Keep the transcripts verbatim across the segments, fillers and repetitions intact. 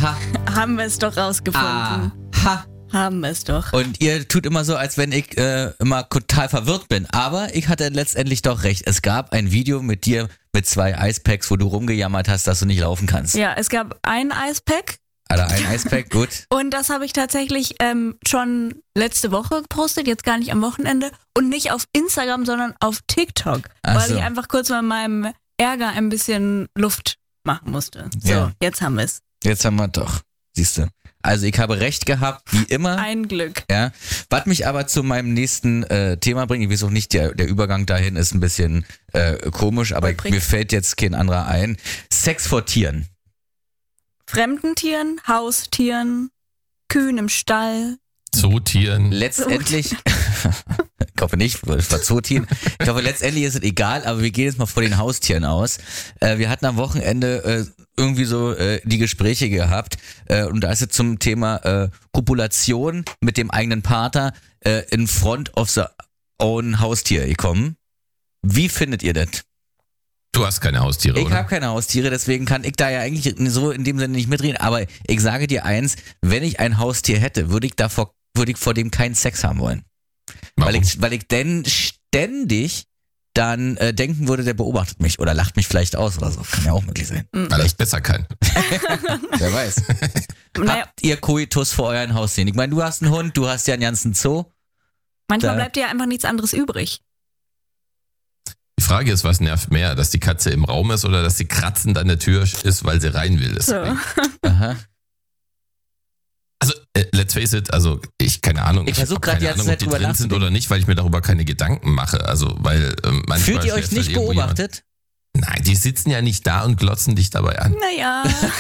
Ha. Haben wir es doch rausgefunden. Ah. Ha. Haben wir es doch. Und ihr tut immer so, als wenn ich äh, immer total verwirrt bin. Aber ich hatte letztendlich doch recht. Es gab ein Video mit dir mit zwei Eispacks, wo du rumgejammert hast, dass du nicht laufen kannst. Ja, es gab ein Eispack. Alter, ein Eispack, gut. Und das habe ich tatsächlich ähm, schon letzte Woche gepostet, jetzt gar nicht am Wochenende. Und nicht auf Instagram, sondern auf TikTok. Ach weil so. ich einfach kurz mal meinem Ärger ein bisschen Luft machen musste. So, Ja. jetzt haben wir es. Jetzt haben wir doch. Siehst du. Also ich habe recht gehabt, wie immer. Ein Glück. Ja, was mich aber zu meinem nächsten äh, Thema bringt, ich weiß auch nicht, der, der Übergang dahin ist ein bisschen äh, komisch, aber Holprig. mir fällt jetzt kein anderer ein. Sex vor Tieren. Fremden Tieren, Haustieren, Kühen im Stall. Zootieren. Letztendlich, ich hoffe nicht, vor Zootieren. Ich hoffe, letztendlich ist es egal, aber wir gehen jetzt mal vor den Haustieren aus. Äh, wir hatten am Wochenende äh, irgendwie so äh, die Gespräche gehabt äh, und da ist es zum Thema äh, Kopulation mit dem eigenen Partner äh, in front of the own Haustier gekommen. Wie findet ihr das? Du hast keine Haustiere, Ich oder? habe keine Haustiere, deswegen kann ich da ja eigentlich so in dem Sinne nicht mitreden. Aber ich sage dir eins, wenn ich ein Haustier hätte, würde ich davor, würde ich vor dem keinen Sex haben wollen. Warum? Weil ich, weil ich denn ständig dann äh, denken würde, der beobachtet mich oder lacht mich vielleicht aus oder so. Kann ja auch möglich sein. Weil er es besser kann. Wer weiß. Naja, Habt ihr Koitus vor euren Haustieren? Ich meine, du hast einen Hund, du hast ja einen ganzen Zoo. manchmal Da- bleibt dir ja einfach nichts anderes übrig. Die Frage ist, was nervt mehr, dass die Katze im Raum ist oder dass sie kratzend an der Tür ist, weil sie rein will. So. Deswegen. Aha. Also, äh, let's face it, also ich, keine Ahnung. Ich versuch hab grad keine die ganze Ahnung, ob Zeit die drüber drin sind nachzudenken. oder nicht, weil ich mir darüber keine Gedanken mache. Also, weil ähm, manchmal Fühlt ihr euch schläft nicht halt irgendwo jemand- beobachtet? Nein, die sitzen ja nicht da und glotzen dich dabei an. Naja,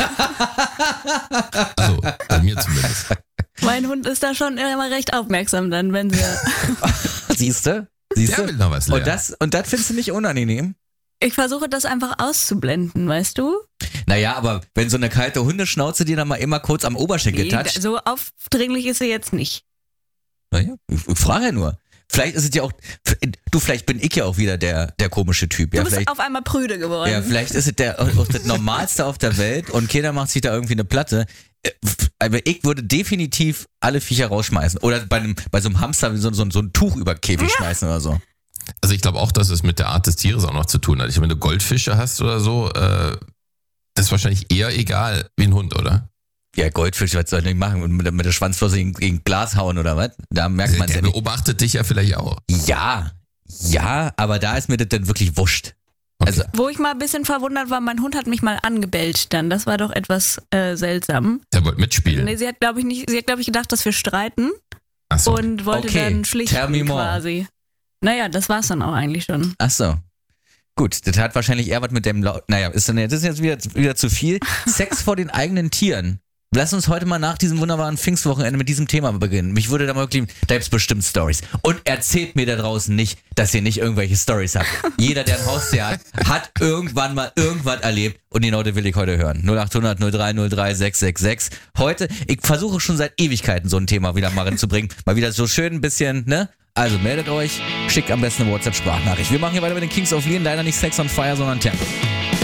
Also, bei mir zumindest. mein Hund ist da schon immer recht aufmerksam dann, wenn sie... Siehst du? Siehst Der du? will noch was lernen. Und das, und das findest du nicht unangenehm? Ich versuche das einfach auszublenden, weißt du? Naja, aber wenn so eine kalte Hundeschnauze dir dann mal immer kurz am Oberschenkel Nee, toucht. so aufdringlich ist sie jetzt nicht. Naja, ich, ich frage ja nur. Vielleicht ist es ja auch, du, vielleicht bin ich ja auch wieder der, der komische Typ. Du Ja, bist vielleicht, auf einmal prüde geworden. ja, vielleicht ist es der, auch das Normalste auf der Welt und keiner macht sich da irgendwie eine Platte. Äh, Aber ich würde definitiv alle Viecher rausschmeißen. Oder bei, einem, bei so einem Hamster so, so, so ein Tuch über den Käfig schmeißen oder so. Also ich glaube auch, dass es mit der Art des Tieres auch noch zu tun hat. Ich meine, wenn du Goldfische hast oder so, äh, das ist wahrscheinlich eher egal wie ein Hund, oder? Ja, Goldfisch, was soll ich nicht machen? Mit, der- mit der Schwanzflosse gegen, gegen Glas hauen oder was? Da merkt man es Der ja nicht. beobachtet dich ja vielleicht auch. Ja, ja, aber da ist mir das dann wirklich wurscht. Okay. Also, Wo ich mal ein bisschen verwundert war, mein Hund hat mich mal angebellt dann. Das war doch etwas äh, seltsam. Der wollte mitspielen. Nee, sie hat, glaube ich, nicht, sie hat, glaube ich, gedacht, dass wir streiten Ach so. und wollte Okay, dann tell schlichten me more. quasi. Naja, das war's dann auch eigentlich schon. ach so. Gut, das hat wahrscheinlich eher was mit dem Laut. Naja, ist dann, das ist jetzt wieder, wieder zu viel. Sex vor den eigenen Tieren. Lass uns heute mal nach diesem wunderbaren Pfingstwochenende mit diesem Thema beginnen. Mich würde da mal wirklich, da gibt's bestimmt Stories. Und erzählt mir da draußen nicht, dass ihr nicht irgendwelche Stories habt. Jeder, der ein Haustier hat, hat irgendwann mal irgendwas erlebt. Und genau das will ich heute hören. null acht hundert null drei null drei sechs sechs sechs. Heute, ich versuche schon seit Ewigkeiten so ein Thema wieder mal reinzubringen. Mal wieder so schön ein bisschen, ne? Also meldet euch, schickt am besten eine WhatsApp-Sprachnachricht. Wir machen hier weiter mit den Kings of Leon. Leider nicht Sex on Fire, sondern Tempo.